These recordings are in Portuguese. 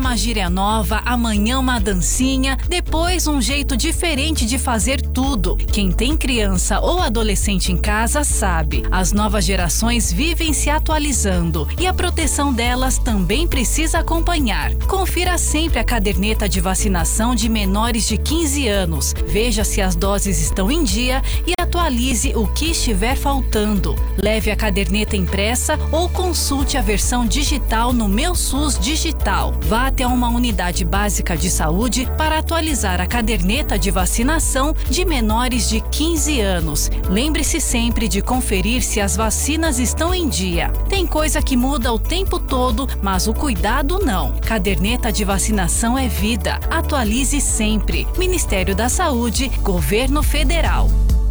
uma gíria nova, amanhã uma dancinha, depois um jeito diferente de fazer tudo. Quem tem criança ou adolescente em casa sabe, as novas gerações vivem se atualizando e a proteção delas também precisa acompanhar. Confira sempre a caderneta de vacinação de menores de 15 anos. Veja se as doses estão em dia e atualize o que estiver faltando. Leve a caderneta impressa ou consulte a versão digital no Meu SUS Digital. Vá até uma unidade básica de saúde para atualizar a caderneta de vacinação de menores de 15 anos. Lembre-se sempre de conferir se as vacinas estão em dia. Tem coisa que muda o tempo todo, mas o cuidado não. Caderneta de vacinação é vida. Atualize sempre. Ministério da Saúde, Governo Federal.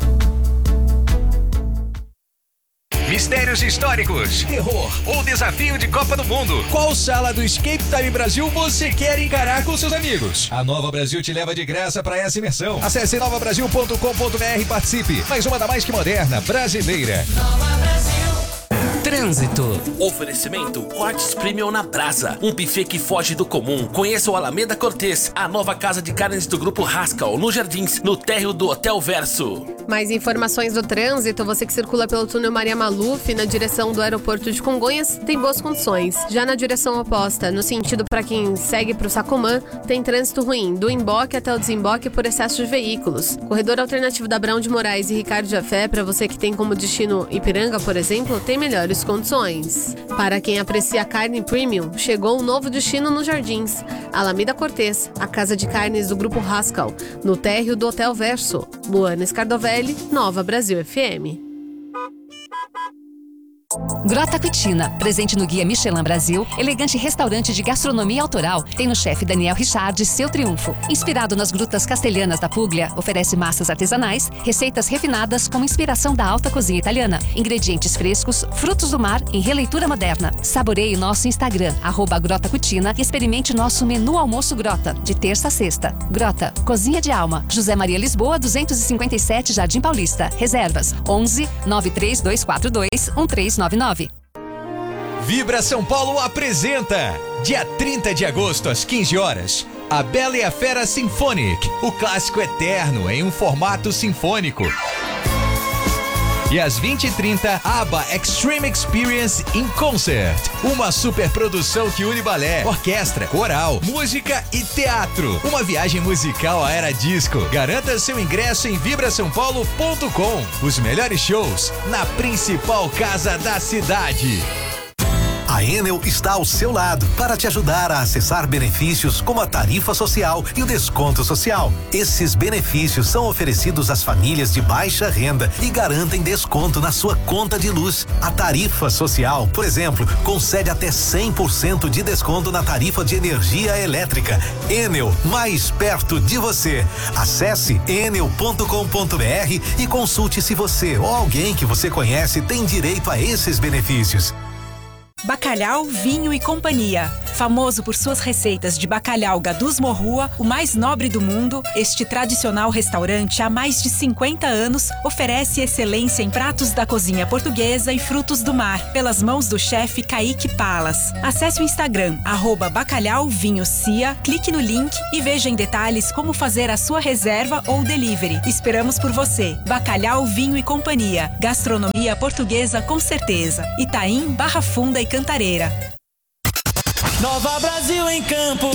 Mistérios históricos, terror ou desafio de Copa do Mundo. Qual sala do Escape Time Brasil você quer encarar com seus amigos? A Nova Brasil te leva de graça para essa imersão. Acesse novabrasil.com.br e participe. Mais uma da mais que moderna brasileira. Nova Brasil. Trânsito. Oferecimento Cortes Premium na Brasa. Um buffet que foge do comum. Conheça o Alameda Cortez, a nova casa de carnes do Grupo Haskell, no Jardins, no térreo do Hotel Verso. Mais informações do trânsito, você que circula pelo túnel Maria Maluf, na direção do aeroporto de Congonhas, tem boas condições. Já na direção oposta, no sentido para quem segue para o Sacomã, tem trânsito ruim, do emboque até o desemboque por excesso de veículos. Corredor alternativo da Abrão de Moraes e Ricardo Jafé, para você que tem como destino Ipiranga, por exemplo, tem melhores condições. Para quem aprecia carne premium, chegou um novo destino nos Jardins. Alameda Cortez, a casa de carnes do Grupo Haskell, no térreo do Hotel Verso. Luana Scardovelli, Nova Brasil FM. Grota Cucina, presente no Guia Michelin Brasil, elegante restaurante de gastronomia autoral, tem no chefe Daniel Richard seu triunfo. Inspirado nas grutas castelhanas da Puglia, oferece massas artesanais, receitas refinadas com inspiração da alta cozinha italiana, ingredientes frescos, frutos do mar em releitura moderna. Saboreie nosso Instagram, @Grota Cucina, e experimente nosso menu almoço Grota, de terça a sexta. Grota, Cozinha de Alma, José Maria Lisboa, 257, Jardim Paulista. Reservas 11 93242 1399. Vibra São Paulo apresenta, dia 30 de agosto às 15 horas, A Bela e a Fera Symphonic, o clássico eterno em um formato sinfônico. E às 20h30, ABBA Extreme Experience in Concert, uma superprodução que une balé, orquestra, coral, música e teatro. Uma viagem musical à era disco. Garanta seu ingresso em vibrasaopaulo.com. Os melhores shows na principal casa da cidade. A Enel está ao seu lado para te ajudar a acessar benefícios como a tarifa social e o desconto social. Esses benefícios são oferecidos às famílias de baixa renda e garantem desconto na sua conta de luz. A tarifa social, por exemplo, concede até 100% de desconto na tarifa de energia elétrica. Enel, mais perto de você. Acesse enel.com.br e consulte se você ou alguém que você conhece tem direito a esses benefícios. Bacalhau, Vinho e Companhia. Famoso por suas receitas de bacalhau Gadus Morrua, o mais nobre do mundo, este tradicional restaurante há mais de 50 anos oferece excelência em pratos da cozinha portuguesa e frutos do mar, pelas mãos do chefe Kaique Palas. Acesse o Instagram, @bacalhauvinhocia, clique no link e veja em detalhes como fazer a sua reserva ou delivery. Esperamos por você. Bacalhau, Vinho e Companhia. Gastronomia portuguesa com certeza. Itaim, Barra Funda e Cantareira. Nova Brasil em campo.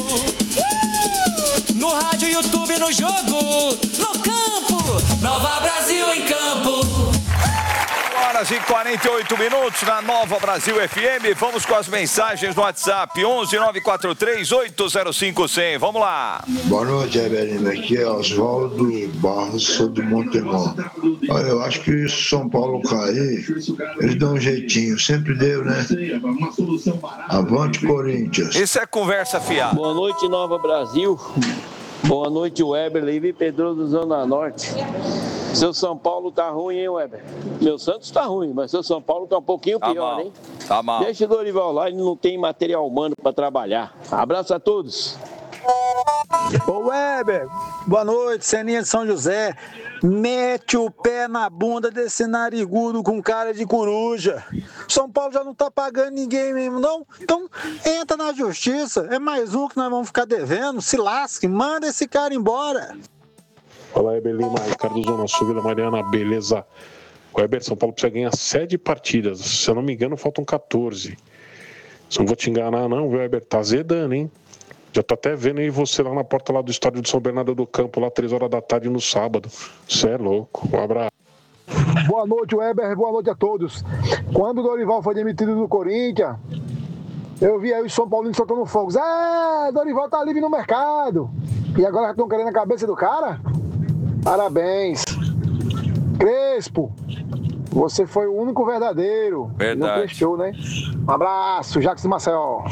No rádio, YouTube, no jogo, no campo. Nova Brasil em campo. Horas e 48 minutos na Nova Brasil FM. Vamos com as mensagens no WhatsApp 11 943 805 100. Vamos lá. Boa noite, Evelina. Aqui é Oswaldo Barros, sou do Montemor. Olha, eu acho que se São Paulo cair, eles dão um jeitinho. Sempre deu, né? Avante, Corinthians. Isso é conversa fiada. Boa noite, Nova Brasil. Boa noite, Weber, Levi Pedroso, Zona Norte. Seu São Paulo tá ruim, hein, Weber? Meu Santos tá ruim, mas seu São Paulo tá um pouquinho pior, hein? Tá mal. Deixa o Dorival lá, ele não tem material humano pra trabalhar. Abraço a todos. Ô Weber, boa noite, Seninha de São José. Mete o pé na bunda desse narigudo com cara de coruja. São Paulo já não tá pagando ninguém mesmo, não. Então, entra na justiça. É mais um que nós vamos ficar devendo. Se lasque, manda esse cara embora. Fala aí, Belima, Ricardo Zona Sul, Vila Mariana, beleza? O Weber, São Paulo precisa ganhar 7 partidas. Se eu não me engano, faltam 14. Se não vou te enganar, não, Weber, tá azedando, hein? Já tô até vendo aí você lá na porta lá do estádio de São Bernardo do Campo, lá 3 horas da tarde no sábado. Você é louco. Um abraço. Boa noite, Weber. Boa noite a todos. Quando o Dorival foi demitido do Corinthians, eu vi aí os São Paulinos soltando fogos. Dorival tá livre no mercado. E agora já estão querendo a cabeça do cara? Parabéns. Crespo, você foi o único verdadeiro. Verdade. Não prestou, né? Um abraço, Jacques de Maceió.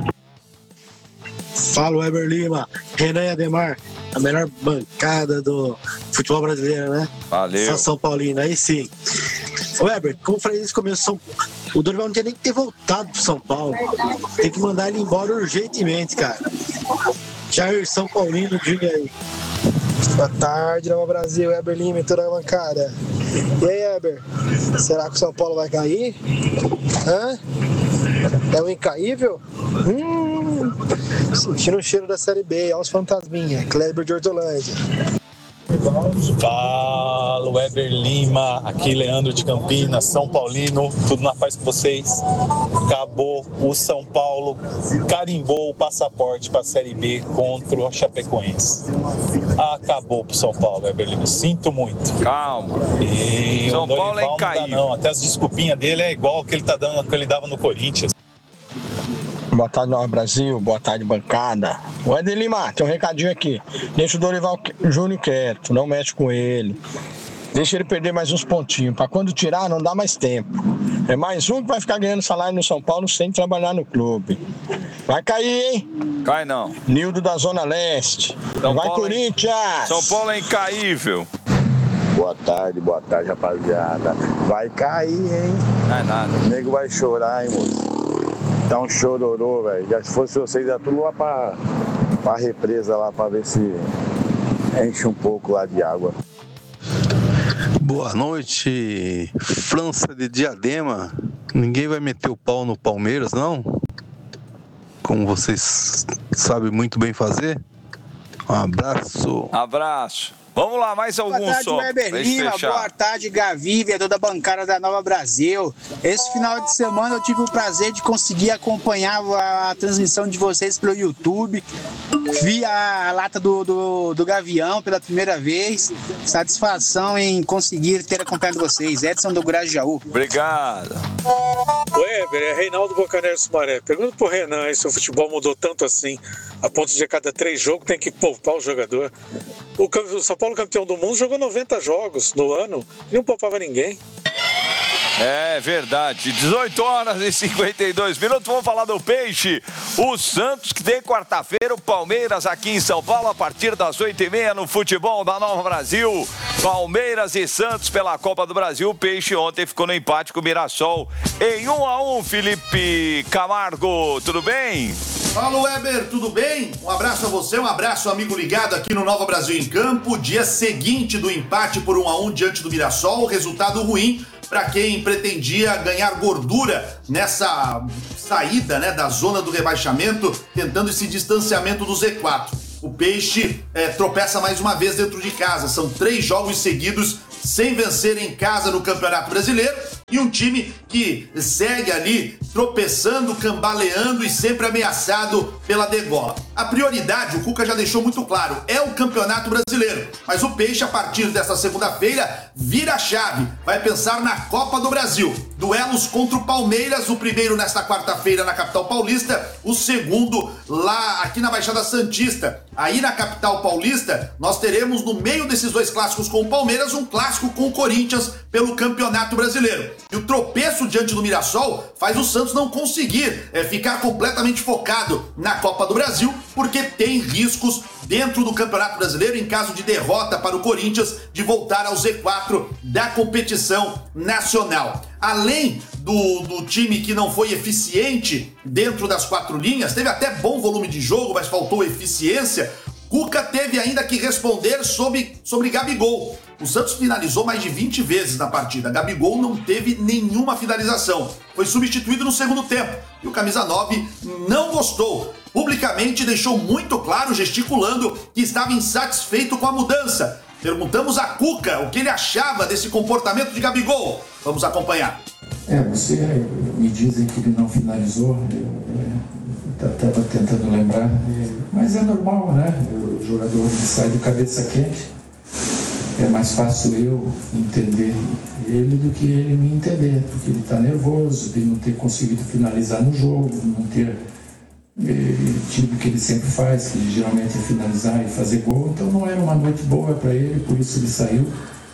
Fala, Weber Lima, Renan e Ademar, a melhor bancada do futebol brasileiro, né? Valeu. São Paulino, aí sim. Weber, como eu falei nesse começo, o Dorival não tinha nem que ter voltado pro São Paulo. Tem que mandar ele embora urgentemente, cara. Jair São Paulino, diga aí. Boa tarde, Nova Brasil, Weber Lima e toda a bancada. E aí, Weber, será que o São Paulo vai cair? É o incaível? Sentindo o cheiro da Série B, olha os fantasminha, Kleber de Hortolândia. Fala, Weber Lima, aqui Leandro de Campinas, São Paulino, tudo na paz com vocês. Acabou, o São Paulo carimbou o passaporte para a Série B contra o Chapecoense. Acabou pro São Paulo, Weber Lima, sinto muito. Calma. E São o Dorival Paulo é incaível. não, até as desculpinhas dele é igual que ele tá dando, que ele dava no Corinthians. Boa tarde, Nova Brasil. Boa tarde, bancada. O Eder Lima, tem um recadinho aqui. Deixa o Dorival Júnior quieto, não mexe com ele. Deixa ele perder mais uns pontinhos. Para quando tirar, não dá mais tempo. É mais um que vai ficar ganhando salário no São Paulo sem trabalhar no clube. Vai cair, hein? Cai não. Nildo da Zona Leste. São vai, Paulo Corinthians! São Paulo é incaível. Boa tarde, rapaziada. Vai cair, hein? Não é nada. O nego vai chorar, hein, moço? Tá um chororô, velho. Já se fosse vocês, ia tudo lá pra represa lá, pra ver se enche um pouco lá de água. Boa noite, França de Diadema. Ninguém vai meter o pau no Palmeiras, não? Como vocês sabem muito bem fazer. Um abraço. Abraço. Vamos lá, mais algum boa tarde, som. Weber Lima, boa tarde, Gavívia, toda a bancada da Nova Brasil. Esse final de semana eu tive o prazer de conseguir acompanhar a transmissão de vocês pelo YouTube. Vi a lata do Gavião pela primeira vez. Satisfação em conseguir ter acompanhado vocês. Edson do Grajaú. Obrigado. Weber, é Reinaldo Bocaneiro Sumaré. Pergunta pro Renan aí se o futebol mudou tanto assim, a ponto de a cada 3 jogos tem que poupar o jogador. O São Paulo, campeão do mundo, jogou 90 jogos no ano e não poupava ninguém. É verdade. 18 horas e 52 minutos. Vamos falar do Peixe. O Santos, que tem quarta-feira, o Palmeiras aqui em São Paulo, a partir das 8h30 no futebol da Nova Brasil. Palmeiras e Santos pela Copa do Brasil. O Peixe ontem ficou no empate com o Mirassol em 1-1. Felipe Camargo, tudo bem? Fala, Weber, tudo bem? Um abraço a você, um abraço, amigo ligado aqui no Nova Brasil em Campo. Dia seguinte do empate por 1-1 diante do Mirassol, resultado ruim para quem pretendia ganhar gordura nessa saída, né, da zona do rebaixamento, tentando esse distanciamento do Z4. O Peixe tropeça mais uma vez dentro de casa. São 3 jogos seguidos sem vencer em casa no Campeonato Brasileiro. E um time que segue ali tropeçando, cambaleando e sempre ameaçado pela degola. A prioridade, o Cuca já deixou muito claro, é o Campeonato Brasileiro. Mas o Peixe, a partir desta segunda-feira, vira a chave. Vai pensar na Copa do Brasil. Duelos contra o Palmeiras, o primeiro nesta quarta-feira na capital paulista, o segundo lá aqui na Baixada Santista. Aí na capital paulista, nós teremos no meio desses 2 clássicos com o Palmeiras, um clássico com o Corinthians pelo Campeonato Brasileiro. E o tropeço diante do Mirassol faz o Santos não conseguir ficar completamente focado na Copa do Brasil, porque tem riscos dentro do Campeonato Brasileiro, em caso de derrota para o Corinthians, de voltar ao Z4 da competição nacional. Além do time que não foi eficiente dentro das 4 linhas, teve até bom volume de jogo, mas faltou eficiência, Cuca teve ainda que responder sobre Gabigol. O Santos finalizou mais de 20 vezes na partida. Gabigol não teve nenhuma finalização. Foi substituído no segundo tempo. E o camisa 9 não gostou. Publicamente deixou muito claro, gesticulando, que estava insatisfeito com a mudança. Perguntamos a Cuca o que ele achava desse comportamento de Gabigol. Vamos acompanhar. Você me dizem que ele não finalizou, eu estava tentando lembrar, mas é normal, né? O jogador sai de cabeça quente, é mais fácil eu entender ele do que ele me entender, porque ele está nervoso de não ter conseguido finalizar no jogo, não ter tido o que ele sempre faz, que geralmente é finalizar e fazer gol, então não era uma noite boa para ele, por isso ele saiu.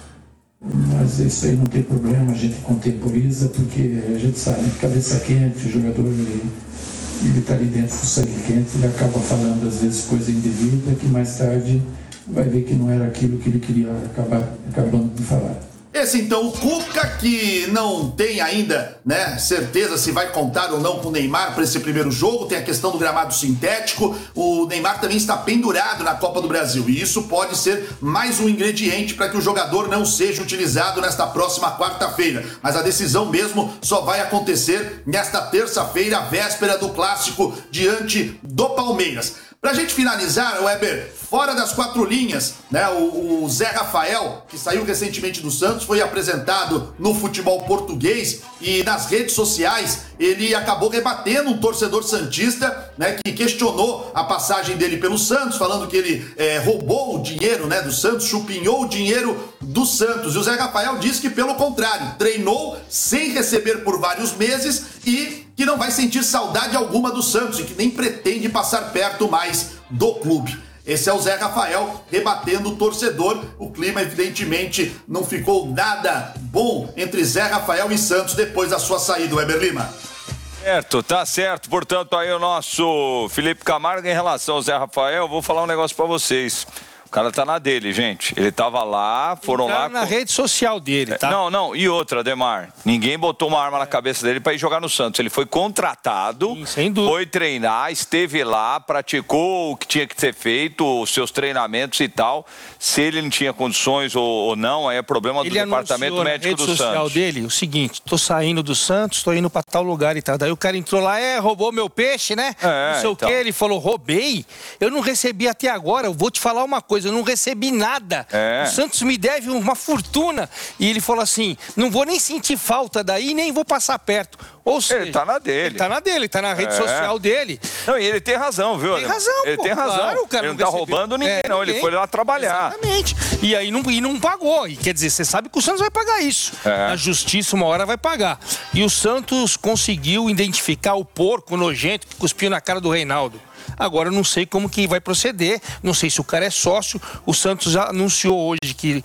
Mas isso aí não tem problema, a gente contemporiza, porque a gente sabe que cabeça quente, o jogador ele está ali dentro do sangue quente, ele acaba falando às vezes coisa indevida que mais tarde vai ver que não era aquilo que ele queria acabando de falar. Esse então, o Cuca, que não tem ainda, né, certeza se vai contar ou não com o Neymar para esse primeiro jogo. Tem a questão do gramado sintético. O Neymar também está pendurado na Copa do Brasil e isso pode ser mais um ingrediente para que o jogador não seja utilizado nesta próxima quarta-feira. Mas a decisão mesmo só vai acontecer nesta terça-feira, véspera do clássico diante do Palmeiras. Pra gente finalizar, Weber, fora das quatro linhas, né, o Zé Rafael, que saiu recentemente do Santos, foi apresentado no futebol português e nas redes sociais ele acabou rebatendo um torcedor santista, né, que questionou a passagem dele pelo Santos, falando que ele roubou o dinheiro, né, do Santos, chupinhou o dinheiro do Santos. E o Zé Rafael disse que, pelo contrário, treinou sem receber por vários meses e que não vai sentir saudade alguma do Santos e que nem pretende passar perto mais do clube. Esse é o Zé Rafael rebatendo o torcedor. O clima, evidentemente, não ficou nada bom entre Zé Rafael e Santos depois da sua saída, Weber Lima. Certo, tá certo. Portanto, aí o nosso Felipe Camargo, em relação ao Zé Rafael, vou falar um negócio pra vocês. O cara tá na dele, gente. Ele tava lá, foram lá... na rede social dele, tá? Não. E outra, Ademar. Ninguém botou uma arma na cabeça dele pra ir jogar no Santos. Ele foi contratado, foi treinar, esteve lá, praticou o que tinha que ser feito, os seus treinamentos e tal. Se ele não tinha condições ou não, aí é problema do departamento médico do Santos. Na rede social dele, o seguinte, tô saindo do Santos, tô indo pra tal lugar e tal. Daí o cara entrou lá, roubou meu peixe, né? Não sei o quê. Ele falou, roubei? Eu não recebi até agora, eu vou te falar uma coisa, eu não recebi nada. O Santos me deve uma fortuna. E ele falou assim, não vou nem sentir falta daí, nem vou passar perto. Ou seja, ele tá na dele. Ele tá na dele, tá na rede social dele. Não, e ele tem razão, viu? Tem razão, ele tem razão. Claro, o cara ele não tá roubando ninguém, não. Ele foi lá trabalhar. Exatamente. E aí não pagou. E quer dizer, você sabe que o Santos vai pagar isso. A justiça uma hora vai pagar. E o Santos conseguiu identificar o porco nojento que cuspiu na cara do Reinaldo. Agora eu não sei como que vai proceder, não sei se o cara é sócio. O Santos já anunciou hoje que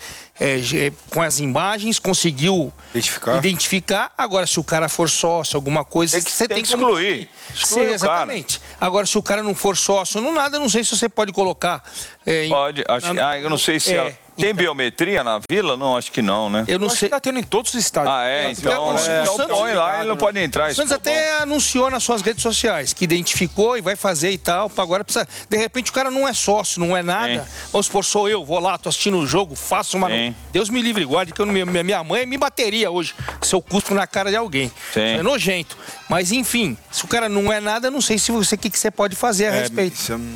com as imagens conseguiu identificar. Agora, se o cara for sócio, alguma coisa, você tem que excluir. Exatamente. Agora, se o cara não for sócio, não nada, não sei se você pode colocar. Pode, eu não sei se tem biometria na Vila? Não, acho que não, né? Eu não sei. Tá tendo em todos os estádios. Então põe lá, ele não pode entrar. O Santos até anunciou nas suas redes sociais que identificou e vai fazer e tal. Agora precisa. De repente o cara não é sócio, não é nada. Vamos supor, sou eu, vou lá, tô assistindo o jogo, faço uma. Deus me livre e guarde, que minha mãe me bateria hoje se eu cuspo na cara de alguém. É nojento. Mas enfim, se o cara não é nada, não sei se o que você pode fazer a respeito.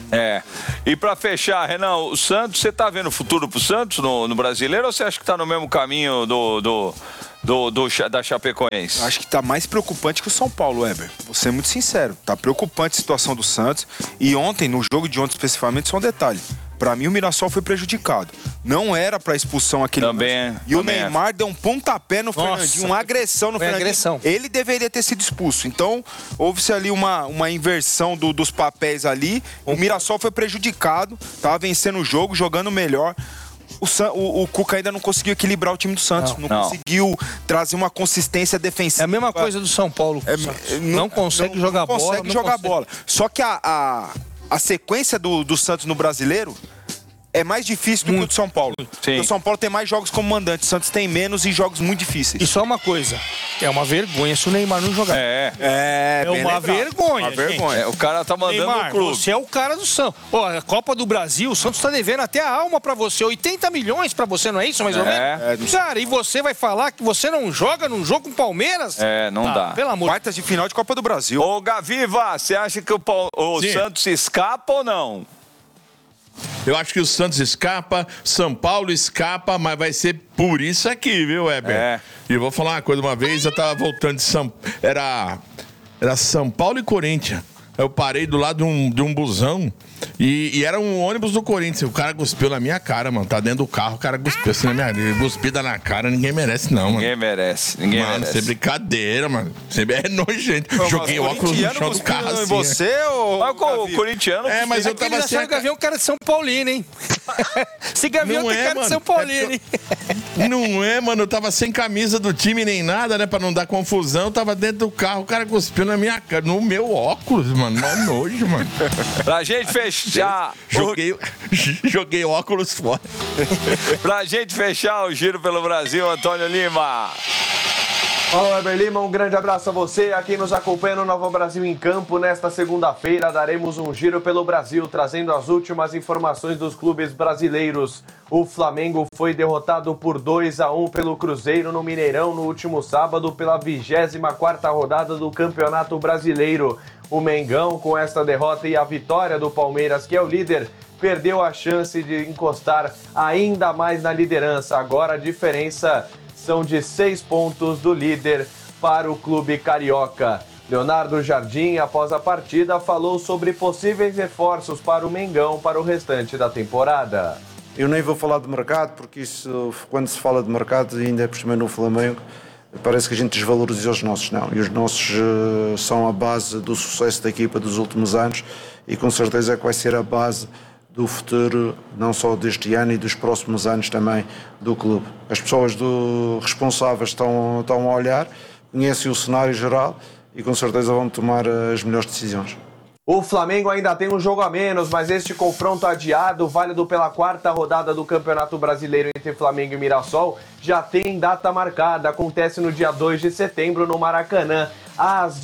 E pra fechar, Renan, o Santos, você tá vendo o futuro pro Santos no Brasileiro ou você acha que tá no mesmo caminho da Chapecoense? Acho que tá mais preocupante que o São Paulo, Weber. Vou ser muito sincero. Tá preocupante a situação do Santos. E ontem, no jogo de ontem especificamente, só um detalhe. Pra mim, o Mirassol foi prejudicado. Não era pra expulsão aquele lance. E o Neymar deu um pontapé no Fernandinho, uma agressão no Fernandinho. Ele deveria ter sido expulso. Então, houve-se ali uma inversão dos papéis ali. O Mirassol foi prejudicado, tava vencendo o jogo, jogando melhor. O Cuca ainda não conseguiu equilibrar o time do Santos. Não conseguiu trazer uma consistência defensiva. É a mesma coisa do São Paulo. Não consegue jogar bola. Só que a sequência do Santos no Brasileiro é mais difícil do que o do São Paulo. Porque o São Paulo tem mais jogos como mandante, o Santos tem menos e jogos muito difíceis. E só uma coisa, é uma vergonha se o Neymar não jogar. É uma vergonha, Uma vergonha. O cara tá mandando Neymar, no clube. você é o cara do Santos. Ó, a Copa do Brasil, o Santos tá devendo até a alma pra você. 80 milhões pra você, não é isso, mais ou menos? Cara, e você vai falar que você não joga num jogo com o Palmeiras? Não dá. Pelo amor. Quartas de final de Copa do Brasil. Ô, Gaviva, você acha que o Santos escapa ou não? Eu acho que o Santos escapa, São Paulo escapa, mas vai ser por isso aqui, viu, Weber? E eu vou falar uma coisa, uma vez eu tava voltando de Era São Paulo e Corinthians. Eu parei do lado de um busão e era um ônibus do Corinthians. O cara cuspiu na minha cara, mano. Tá dentro do carro, o cara cuspiu assim na minha cara. Cuspida na cara, ninguém merece, não, mano. Ninguém merece. Mano, você é brincadeira, mano. Você é nojento. Joguei óculos no chão do carro assim. Você ou o corintiano? Mas eu tava assim. O Gavião é um cara de São Paulino, hein? Esse Gavião tem cara de São Paulino, hein? Não é, mano. Eu tava sem camisa do time nem nada, né? Pra não dar confusão. Eu tava dentro do carro, o cara cuspiu na minha cara. No meu óculos, mano. Mó nojo, mano. Pra gente fechar. Joguei óculos fora. Pra gente fechar o Giro pelo Brasil, Antônio Lima. Fala, Weber Lima, um grande abraço a você, a quem nos acompanha no Nova Brasil em Campo. Nesta segunda-feira daremos um giro pelo Brasil, trazendo as últimas informações dos clubes brasileiros. O Flamengo foi derrotado por 2-1 pelo Cruzeiro no Mineirão no último sábado pela 24ª rodada do Campeonato Brasileiro. O Mengão, com esta derrota e a vitória do Palmeiras, que é o líder, perdeu a chance de encostar ainda mais na liderança. Agora a diferença são de 6 pontos do líder para o clube carioca. Leonardo Jardim, após a partida, falou sobre possíveis reforços para o Mengão para o restante da temporada. Eu nem vou falar de mercado, porque isso, quando se fala de mercado, ainda é por cima no Flamengo, parece que a gente desvaloriza os nossos, não. E os nossos são a base do sucesso da equipa dos últimos anos e com certeza é que vai ser a base do futuro, não só deste ano e dos próximos anos também do clube. As pessoas responsáveis estão a olhar, conhecem o cenário geral e com certeza vão tomar as melhores decisões. O Flamengo ainda tem um jogo a menos, mas este confronto adiado, válido pela 4ª rodada do Campeonato Brasileiro entre Flamengo e Mirassol, já tem data marcada. Acontece no dia 2 de setembro no Maracanã, às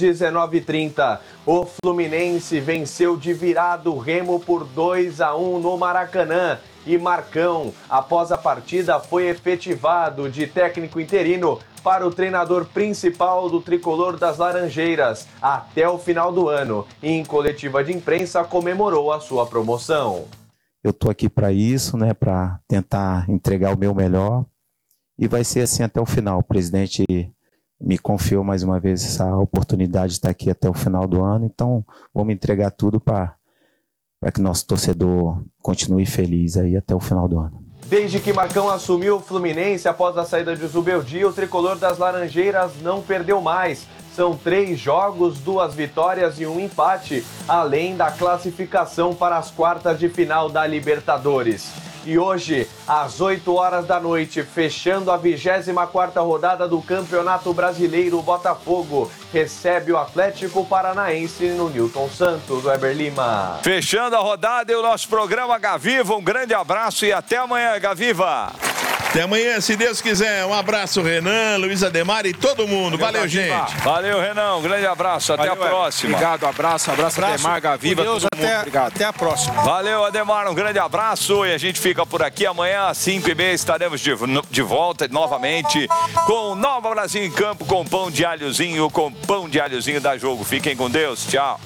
19h30. O Fluminense venceu de virada o Remo por 2-1 no Maracanã. E Marcão, após a partida, foi efetivado de técnico interino para o treinador principal do tricolor das Laranjeiras até o final do ano. E em coletiva de imprensa comemorou a sua promoção. Eu estou aqui para isso, né, para tentar entregar o meu melhor e vai ser assim até o final. O presidente me confiou mais uma vez essa oportunidade de estar aqui até o final do ano, então vamos entregar tudo para que nosso torcedor continue feliz aí até o final do ano. Desde que Marcão assumiu o Fluminense após a saída de Zubeldia, o tricolor das Laranjeiras não perdeu mais. São 3 jogos, 2 vitórias e 1 empate, além da classificação para as quartas de final da Libertadores. E hoje, às 8 horas da noite, fechando a 24ª rodada do Campeonato Brasileiro, o Botafogo recebe o Atlético Paranaense no Newton Santos. Weber Lima. Fechando a rodada e o nosso programa Gaviva. Um grande abraço e até amanhã, Gaviva. Até amanhã, se Deus quiser. Um abraço, Renan, Luiz Ademar e todo mundo. Valeu, gente. Valeu, Renan. Um grande abraço. Até a próxima. Obrigado, abraço, Ademar, Gaviva, todo mundo. Obrigado. Até a próxima. Valeu, Ademar. Um grande abraço e a gente fica por aqui. Amanhã, às 5h30, estaremos de volta novamente com o Nova Brasil em Campo, com pão de alhozinho, da Jogo. Fiquem com Deus. Tchau.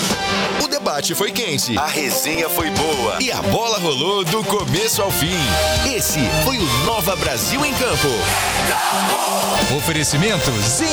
O debate foi quente, a resenha foi boa e a bola rolou do começo ao fim. Esse foi o Nova Brasil em Campo. Oferecimento Zinho.